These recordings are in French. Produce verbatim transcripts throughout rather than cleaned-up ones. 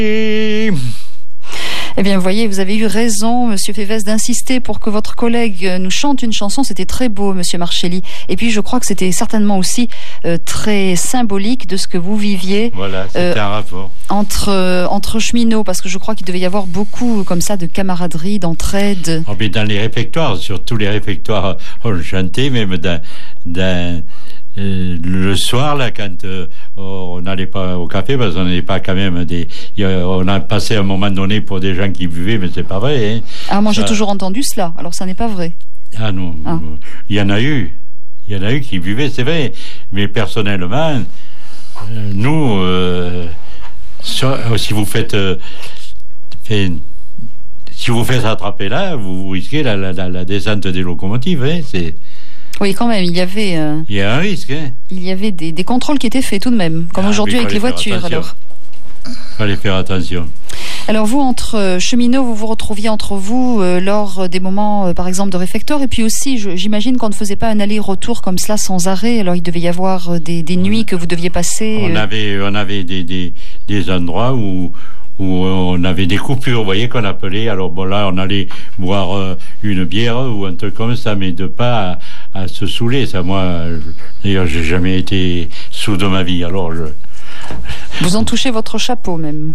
Et... Eh bien, vous voyez, vous avez eu raison, Monsieur Févès, d'insister pour que votre collègue nous chante une chanson. C'était très beau, Monsieur Marchelli. Et puis, je crois que c'était certainement aussi euh, très symbolique de ce que vous viviez. Voilà, c'était euh, un rapport. Entre, euh, entre cheminots, parce que je crois qu'il devait y avoir beaucoup, comme ça, de camaraderie, d'entraide. Oh, mais dans les réfectoires, surtout les réfectoires, on chantait, même dans... dans Euh, le soir là, quand euh, on n'allait pas au café, parce qu'on n'allait pas quand même des, y a, on a passé un moment donné pour des gens qui buvaient, mais c'est pas vrai. Hein. Ah, moi ça... j'ai toujours entendu cela. Alors ça n'est pas vrai. Ah non, ah. Il y en a eu, il y en a eu qui buvaient, c'est vrai. Mais personnellement, euh, nous, euh, sur, si vous faites, euh, fait, si vous faites attraper là, vous risquez la, la, la, la descente des locomotives. Hein, c'est Oui, quand même, il y avait... Euh, il y a un risque, hein. Il y avait des, des contrôles qui étaient faits tout de même, comme ah, aujourd'hui avec les voitures, attention. alors. Il fallait faire attention. Alors vous, entre euh, cheminots, vous vous retrouviez entre vous euh, lors des moments, euh, par exemple, de réfectoire, et puis aussi, je, j'imagine qu'on ne faisait pas un aller-retour comme cela sans arrêt, alors il devait y avoir des, des nuits que vous deviez passer. On euh... avait, on avait des, des, des endroits où... où on avait des coupures, vous voyez, qu'on appelait. Alors bon, là, on allait boire euh, une bière ou un truc comme ça, mais de pas à, à se saouler. Ça, moi, je, d'ailleurs, j'ai jamais été sous de ma vie. Alors, je... Vous en touchez votre chapeau, même.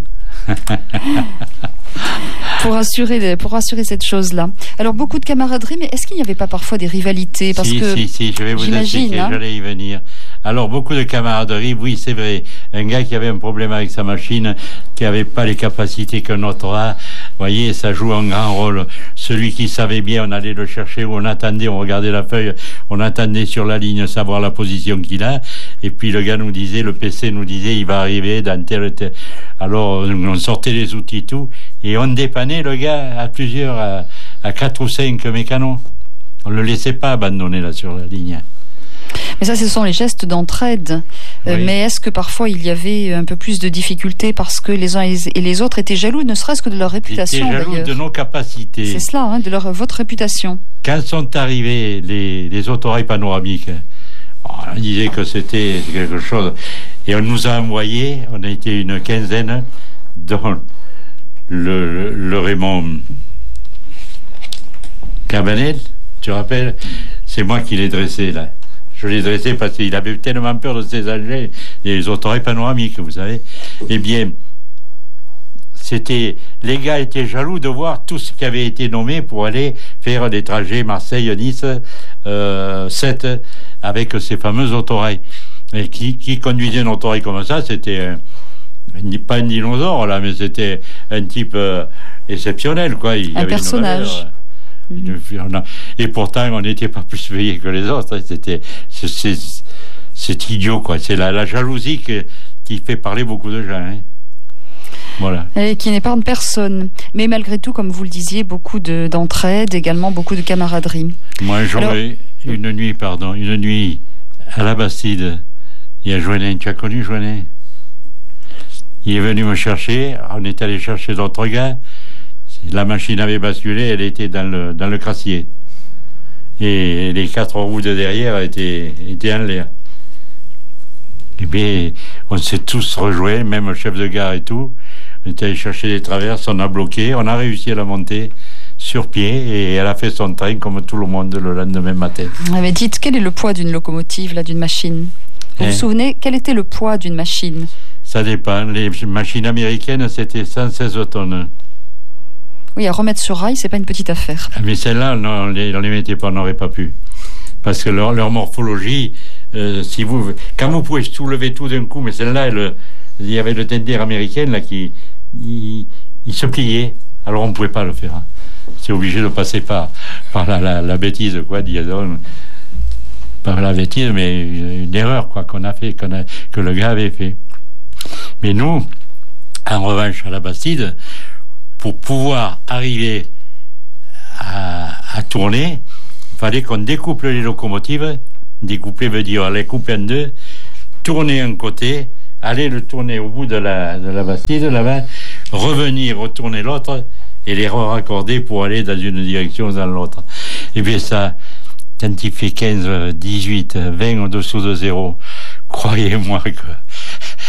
pour assurer pour assurer cette chose-là. Alors beaucoup de camaraderie, mais est-ce qu'il n'y avait pas parfois des rivalités? Parce si, que si, si, je vais vous expliquer, hein. J'allais y venir. Alors beaucoup de camaraderie, oui, c'est vrai. Un gars qui avait un problème avec sa machine, qui n'avait pas les capacités qu'un autre a, vous voyez, ça joue un grand rôle. Celui qui savait bien, on allait le chercher, ou on attendait, on regardait la feuille, on attendait sur la ligne savoir la position qu'il a, et puis le gars nous disait, le P C nous disait, il va arriver dans tel, tel. Alors on sortait les outils tout, et on dépannait le gars à plusieurs, à, à quatre ou cinq mécanos. On ne le laissait pas abandonner là sur la ligne. Mais ça, ce sont les gestes d'entraide. Oui. Euh, mais est-ce que parfois il y avait un peu plus de difficultés parce que les uns et les autres étaient jaloux, ne serait-ce que de leur réputation? Ils étaient jaloux d'ailleurs. de nos capacités. C'est cela, hein, de leur, votre réputation. Quand sont arrivés les, les autorails panoramiques, on disait que c'était quelque chose. Et on nous a envoyé, on a été une quinzaine, dont le, le, le Raymond Cabanel, tu te rappelles? C'est moi qui l'ai dressé là. Je l'ai dressé parce qu'il avait tellement peur de ces engins, les autorails panoramiques, vous savez. Eh bien, c'était, les gars étaient jaloux de voir tout ce qui avait été nommé pour aller faire des trajets Marseille-Nice euh, sept avec ces fameux autorails. Et qui, qui conduisait un autorail comme ça, c'était un, pas un dinosaure là, mais c'était un type euh, exceptionnel, quoi. Il un avait personnage. Une valeur, mmh. Et pourtant, on n'était pas plus payés que les autres. C'était, c'est, c'est, c'est idiot, quoi. C'est la, la jalousie que, qui fait parler beaucoup de gens. Hein. Voilà. Et qui n'épargne personne. Mais malgré tout, comme vous le disiez, beaucoup de, d'entraide, également beaucoup de camaraderie. Moi, un jour, Alors... une nuit, pardon, une nuit à la Bastide, il y a Joannin. Tu as connu Joannin? Il est venu me chercher. On est allé chercher d'autres gars. La machine avait basculé, elle était dans le, dans le crassier. Et les quatre roues de derrière étaient, étaient en l'air. Et bien, on s'est tous rejoints, même le chef de gare et tout. On est allé chercher les traverses, on a bloqué, on a réussi à la monter sur pied et elle a fait son train comme tout le monde le lendemain matin. Mais dites, quel est le poids d'une locomotive, là, d'une machine? Vous hein? vous souvenez, quel était le poids d'une machine? Ça dépend. Les machines américaines, c'était cent seize tonnes. Oui, à remettre sur rail, c'est pas une petite affaire. Mais celles-là, non, on les, on les mettait pas, on n'aurait pas pu. Parce que leur, leur morphologie, euh, si vous, quand vous pouvez soulever tout d'un coup, mais celle-là, elle, il y avait le tender américain là qui, il, il se pliait. Alors on ne pouvait pas le faire. Hein. C'est obligé de passer par, par la, la, la bêtise, quoi, disons, par la bêtise, mais une, une erreur, quoi, qu'on a fait, qu'on a, que le gars avait fait. Mais nous, en revanche, à la Bastide, pour pouvoir arriver à, à tourner, il fallait qu'on découple les locomotives. Découpler veut dire les couper en deux, tourner un côté, aller le tourner au bout de la, de la Bastide, là-bas, revenir, retourner l'autre, et les raccorder pour aller dans une direction ou dans l'autre. Et bien ça, quand il fait quinze, dix-huit, vingt au-dessous de zéro, croyez-moi que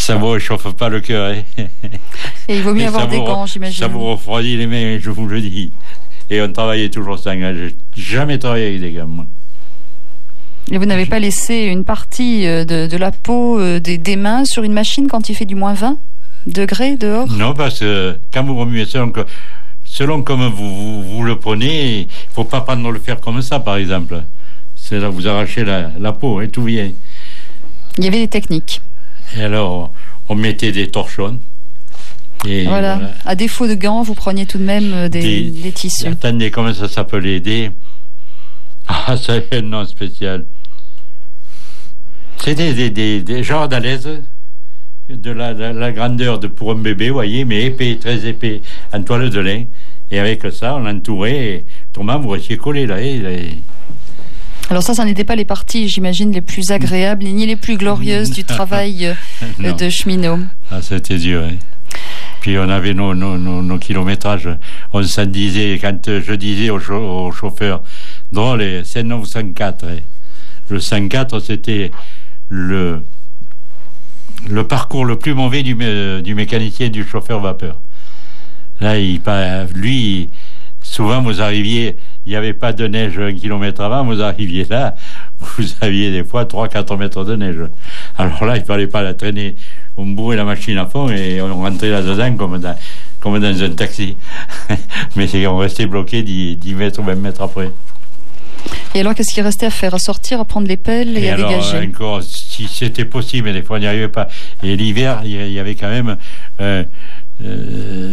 Ça ne vous réchauffe pas le cœur. Hein. Et il vaut mieux avoir des gants, j'imagine. Ça vous refroidit les mains, je vous le dis. Et on travaillait toujours sans gants. Je n'ai jamais travaillé avec des gants, moi. Et vous n'avez pas laissé une partie de, de la peau des, des mains sur une machine quand il fait du moins vingt degrés dehors? Non, parce que quand vous remuez selon, que, selon comme vous, vous, vous le prenez, il ne faut pas prendre le fer comme ça, par exemple. C'est là que vous arrachez la, la peau, et tout vient. Il y avait des techniques. Et alors, on mettait des torchons. Et voilà. voilà. À défaut de gants, vous preniez tout de même des, des, des tissus. Attendez, comment ça s'appelait? Des... Ah, ça a un nom spécial. C'était des, des, des genres d'alaises de la, la, la grandeur de pour un bébé, vous voyez, mais épais, très épais, en toile de lin. Et avec ça, on l'entourait, et autrement, vous restiez collé là. Et, et... Alors ça, ça n'était pas les parties, j'imagine, les plus agréables, ni les plus glorieuses du travail euh, de cheminot. Ah, c'était dur, hein. Puis on avait nos, nos, nos, nos kilométrages. On s'en disait, quand je disais au, cho- au chauffeur, drôle, c'est neuf cent quatre. Hein. Le cent quatre, c'était le, le parcours le plus mauvais du, du mécanicien et du chauffeur vapeur. Là, il, lui, souvent vous arriviez, il n'y avait pas de neige un kilomètre avant, vous arriviez là, vous aviez des fois trois à quatre mètres de neige. Alors là, il ne fallait pas la traîner. On bourrait la machine à fond et on rentrait là-dedans comme dans, comme dans un taxi. Mais on restait bloqué dix, dix mètres ou vingt mètres après. Et alors, qu'est-ce qu'il restait à faire? À sortir, à prendre les pelles et, et à alors, dégager? Encore, si c'était possible, mais des fois on n'y arrivait pas. Et l'hiver, il y avait quand même... Euh, euh,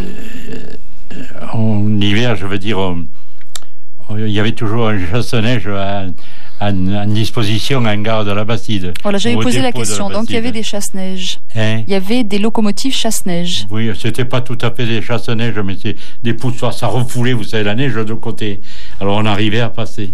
en hiver, je veux dire, on, on, il y avait toujours un chasse-neige à, à, à disposition en gare de la Bastide. Voilà, j'avais posé la question. La Donc il y avait des chasse-neige. Hein? Il y avait des locomotives chasse-neige. Oui, c'était pas tout à fait des chasse-neige, mais c'est des poussoirs. Ça refoulait, vous savez, la neige de côté. Alors on arrivait à passer.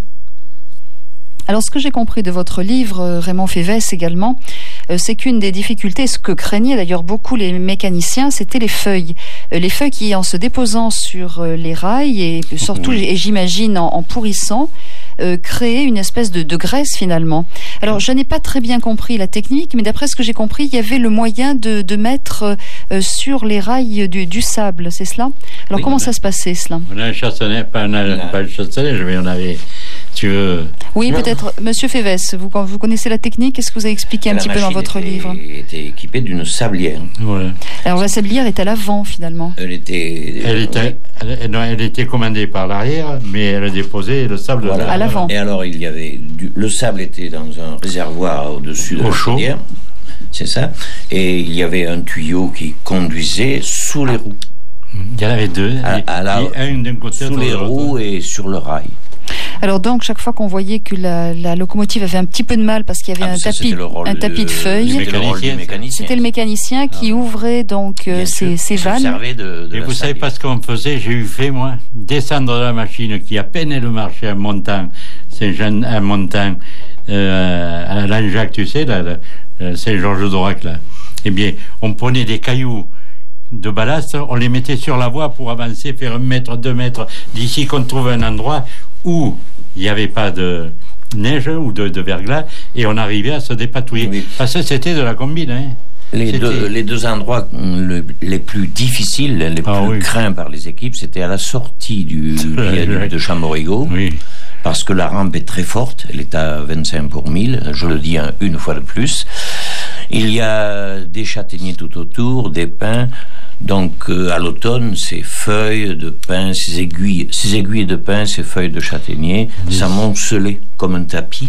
Alors, ce que j'ai compris de votre livre, Raymond Févès également, euh, c'est qu'une des difficultés, ce que craignaient d'ailleurs beaucoup les mécaniciens, c'était les feuilles. Euh, les feuilles qui, en se déposant sur euh, les rails, et surtout, oui. et j'imagine, en, en pourrissant, euh, créaient une espèce de, de graisse finalement. Alors, je n'ai pas très bien compris la technique, mais d'après ce que j'ai compris, il y avait le moyen de, de mettre euh, sur les rails du, du sable, c'est cela? Alors, oui, comment ça a... se passait, cela? On a un chasse-neige, pas un, pas un chasse-neige, mais on avait... Tu veux... Oui, peut-être. Monsieur Févès, vous, vous connaissez la technique, qu'est-ce que vous avez expliqué un la petit peu dans votre était, livre? Elle était équipée d'une sablière. Ouais. Alors la sablière est à l'avant, finalement. Elle était... Elle était, elle, non, elle était commandée par l'arrière, mais elle déposait le sable voilà. à l'avant. Et alors, il y avait du, le sable était dans un réservoir au-dessus de Au la chaud. sablière. C'est ça. Et il y avait un tuyau qui conduisait sous les roues. Il y en avait deux. À, à la, un d'un côté, sous les roues et sur le rail. Alors donc, chaque fois qu'on voyait que la, la locomotive avait un petit peu de mal parce qu'il y avait ah, un, ça, tapis, un tapis de feuilles, c'était le, c'était le mécanicien qui ah, ouvrait donc euh, ses, ses vannes. De, de Et vous savez pas ce qu'on faisait? J'ai eu fait, moi, descendre de la machine qui à peine elle marchait à montant, Saint-Jean, à montant, euh, à Langeac, tu sais, là, là, Saint-Georges-d'Aurac, là. Eh bien, on prenait des cailloux de ballast, on les mettait sur la voie pour avancer, faire un mètre, deux mètres, d'ici qu'on trouve un endroit où il n'y avait pas de neige ou de, de verglas, et on arrivait à se dépatouiller. Oui. Parce que c'était de la combine. Hein. Les, deux, les deux endroits le, les plus difficiles, les ah, plus oui. craints par les équipes, c'était à la sortie du viaduc de Chamorigo. Oui. Parce que la rampe est très forte, elle est à vingt-cinq pour mille, je le dis une fois de plus. Il y a des châtaigniers tout autour, des pins. Donc euh, à l'automne, ces feuilles de pin, ces aiguilles, ces aiguilles de pin, ces feuilles de châtaignier, mmh. s'amoncelait comme un tapis.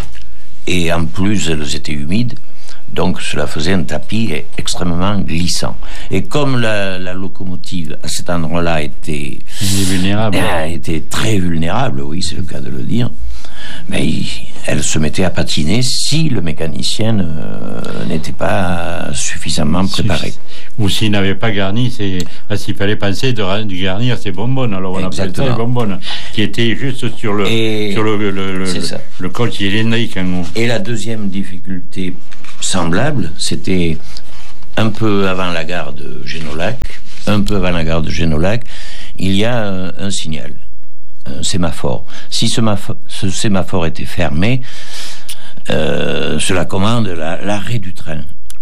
Et en plus, elles étaient humides. Donc cela faisait un tapis extrêmement glissant. Et comme la, la locomotive à cet endroit-là était vulnérable, euh, était très vulnérable, oui, c'est le cas de le dire. Mais il, elle se mettait à patiner si le mécanicien euh, n'était pas suffisamment préparé. Si, ou s'il n'avait pas garni, c'est parce qu'il fallait penser de, de garnir ses bonbonnes. Alors on appelait ça les bonbonnes, qui étaient juste sur le Et sur le, le, le, le, le col cylindrique. Hein. Et la deuxième difficulté semblable, c'était un peu avant la gare de Génolac, un peu avant la gare de Génolac, il y a un, un signal. Un sémaphore. Si ce, maf- ce sémaphore était fermé, euh, cela commande la, l'arrêt du train.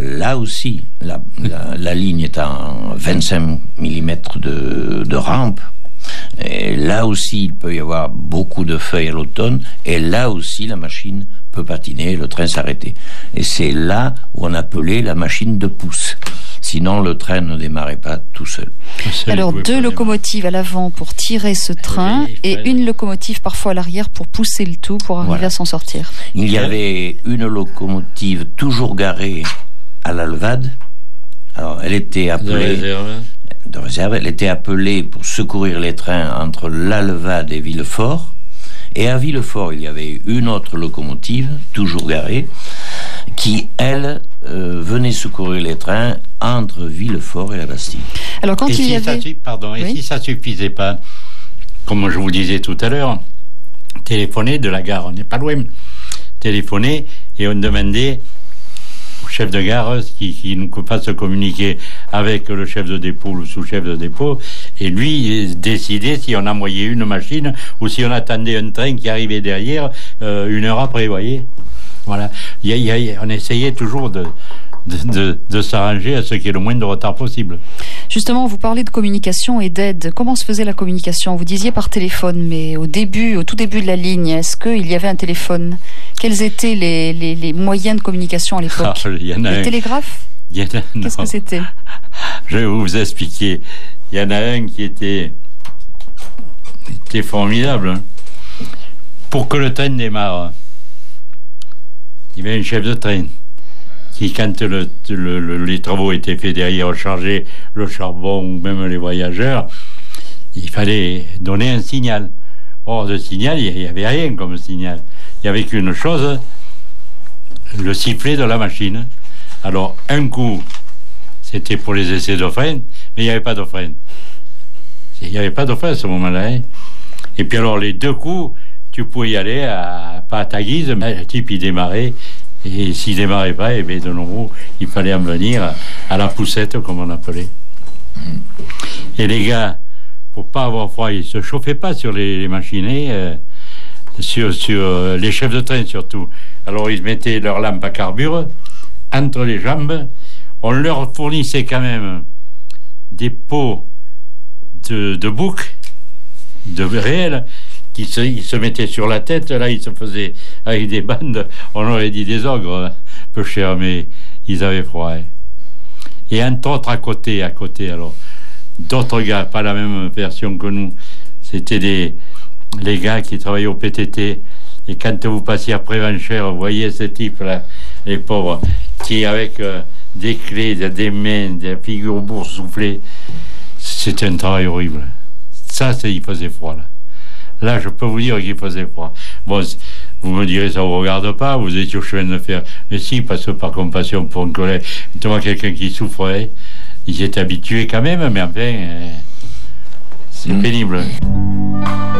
là aussi, la, la, la ligne est en vingt-cinq millimètres de, de rampe. Et là aussi, il peut y avoir beaucoup de feuilles à l'automne. Et là aussi, la machine peut patiner, le train s'arrêter. Et c'est là où on appelait la machine de pouce. Sinon, le train ne démarrait pas tout seul. Alors, deux locomotives à l'avant pour tirer ce train et une locomotive parfois à l'arrière pour pousser le tout pour arriver voilà. à s'en sortir. Il y avait une locomotive toujours garée à la Levade. Alors, elle était appelée... De réserve. De réserve. Elle était appelée pour secourir les trains entre la Levade et Villefort. Et à Villefort, il y avait une autre locomotive, toujours garée, qui, elle, euh, venait secourir les trains entre Villefort et la Bastille. Alors quand et il si y avait... Ça, pardon, oui. Et si ça suffisait pas, comme je vous disais tout à l'heure, téléphoner de la gare, on n'est pas loin, téléphoner et on demandait au chef de gare qui, qui nous fasse communiquer avec le chef de dépôt ou le sous-chef de dépôt, et lui décider si on envoyait une machine ou si on attendait un train qui arrivait derrière euh, une heure après, vous voyez. Voilà. Il y a, il y a, on essayait toujours de, de, de, de s'arranger à ce qu'il y ait le moins de retard possible. Justement, vous parlez de communication et d'aide. Comment se faisait la communication ? Vous disiez par téléphone, mais au début, au tout début de la ligne, est-ce qu'il y avait un téléphone ? Quels étaient les, les, les moyens de communication à l'époque ? Ah, il y en a les un. télégraphes ? Il y en a, Qu'est-ce que c'était ? Je vais vous expliquer. Il y en a un qui était, était formidable. Pour que le train démarre, il y avait un chef de train qui, quand le, le, le, les travaux étaient faits derrière, recharger le charbon ou même les voyageurs, il fallait donner un signal. Or, de signal, il n'y avait rien comme signal. Il n'y avait qu'une chose, le sifflet de la machine. Alors, un coup, c'était pour les essais de frein, mais il n'y avait pas de frein. Il n'y avait pas de frein à ce moment-là. Hein. Et puis alors, les deux coups, tu pouvais y aller, à, pas à ta guise, mais le type, il démarrait. Et s'il ne démarrait pas, eh bien, de nouveau, il fallait en venir à, à la poussette, comme on appelait. Et les gars, pour pas avoir froid, ils ne se chauffaient pas sur les, les machines, euh, sur, sur euh, les chefs de train surtout. Alors, ils mettaient leur lampe à carbure entre les jambes. On leur fournissait quand même des pots de, de bouc, de réel, qui se, ils se mettaient sur la tête. Là, ils se faisaient avec des bandes, on aurait dit des ogres, hein, peu cher, mais ils avaient froid. Hein. Et un autre à côté, à côté, alors, d'autres gars, pas la même version que nous, c'était des, les gars qui travaillaient au P T T. Et quand vous passiez après Prévenchère, vous voyez ce type-là, les pauvres, qui avec euh, des clés, des mains, des figures boursouflées, c'était un travail horrible. Ça, c'est, il faisait froid, là. Là, je peux vous dire qu'il faisait froid. Bon, vous me direz, ça ne vous regarde pas, vous étiez au chemin de fer. Mais si, parce que par compassion pour un collègue, notamment quelqu'un qui souffrait, il s'est habitué quand même, mais enfin, euh, c'est mmh. pénible.